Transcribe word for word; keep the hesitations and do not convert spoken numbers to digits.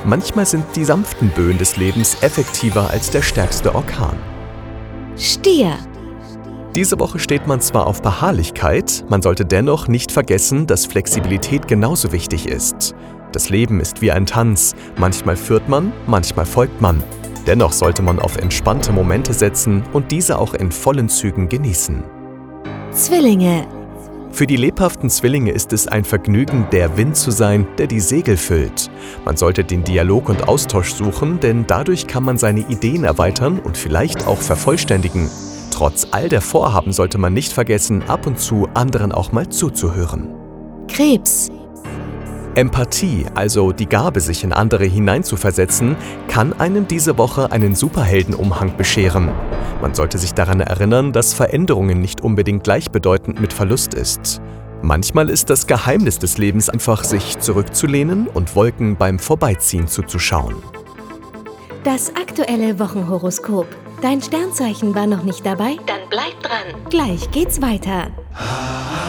Manchmal sind die sanften Böen des Lebens effektiver als der stärkste Orkan. Stier. Diese Woche steht man zwar auf Beharrlichkeit, man sollte dennoch nicht vergessen, dass Flexibilität genauso wichtig ist. Das Leben ist wie ein Tanz, manchmal führt man, manchmal folgt man. Dennoch sollte man auf entspannte Momente setzen und diese auch in vollen Zügen genießen. Zwillinge. Für die lebhaften Zwillinge ist es ein Vergnügen, der Wind zu sein, der die Segel füllt. Man sollte den Dialog und Austausch suchen, denn dadurch kann man seine Ideen erweitern und vielleicht auch vervollständigen. Trotz all der Vorhaben sollte man nicht vergessen, ab und zu anderen auch mal zuzuhören. Krebs. Empathie, also die Gabe, sich in andere hineinzuversetzen, kann einem diese Woche einen Superheldenumhang bescheren. Man sollte sich daran erinnern, dass Veränderungen nicht unbedingt gleichbedeutend mit Verlust ist. Manchmal ist das Geheimnis des Lebens einfach, sich zurückzulehnen und Wolken beim Vorbeiziehen zuzuschauen. Das aktuelle Wochenhoroskop. Dein Sternzeichen war noch nicht dabei? Dann bleib dran. Gleich geht's weiter.